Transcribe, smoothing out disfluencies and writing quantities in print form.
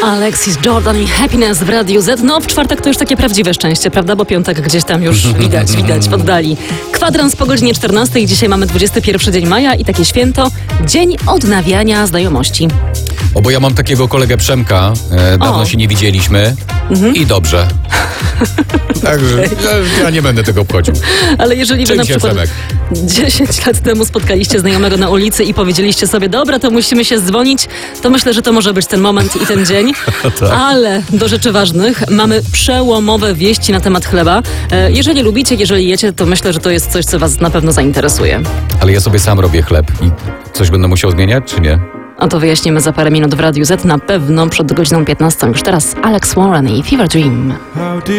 Alexis Jordan i Happiness w Radiu Z. No w czwartek to już takie prawdziwe szczęście, prawda? Bo piątek gdzieś tam już widać w oddali. Kwadrans po godzinie 14. Dzisiaj mamy 21 dzień maja i takie święto, dzień odnawiania znajomości. O, bo ja mam takiego kolegę Przemka, dawno się nie widzieliśmy i dobrze. Także ja nie będę tego obchodził. Ale jeżeli wy na przykład Przemek? 10 lat temu spotkaliście znajomego na ulicy i powiedzieliście sobie, dobra, to musimy się dzwonić, to myślę, że to może być ten moment i ten dzień. Tak. Ale do rzeczy ważnych mamy przełomowe wieści na temat chleba. Jeżeli lubicie, jeżeli jecie, to myślę, że to jest coś, co was na pewno zainteresuje. Ale ja sobie sam robię chleb i coś będę musiał zmieniać, czy nie? A to wyjaśnimy za parę minut w Radiu Z, na pewno przed godziną 15. Już teraz Alex Warren i Fever Dream.